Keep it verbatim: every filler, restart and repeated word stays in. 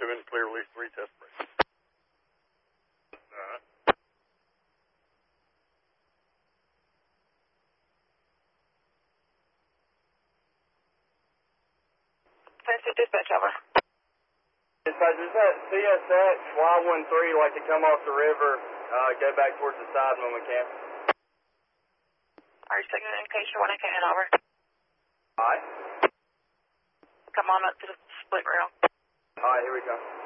Negative and clear, release three, test break. Uh-huh. Fancy dispatch, over. Dispatch, is that C S X Y one three like to come off the river, uh, go back towards the side when we can? Are you signaling in case you want to can, over? Alright. Come on up to the split rail. Alright, here we go.